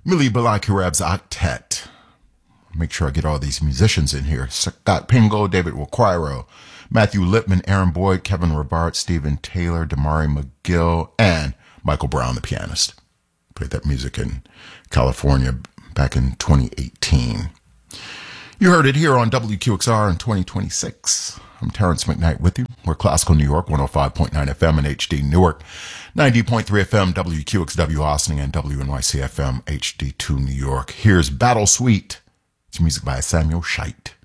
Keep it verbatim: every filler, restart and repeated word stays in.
Millie Balakireb's Octet. Make sure I get all these musicians in here. Scott Pingo, David Waquiro, Matthew Lippman, Aaron Boyd, Kevin Robart, Stephen Taylor, Damari McGill, and Michael Brown, the pianist. Played that music in California back in twenty eighteen. You heard it here on W Q X R in twenty twenty-six. I'm Terrence McKnight with you. We're Classical New York, one oh five point nine F M and H D Newark, ninety point three F M, W Q X W Austin, and W N Y C F M, H D two New York. Here's Battle Suite. It's music by Samuel Scheidt.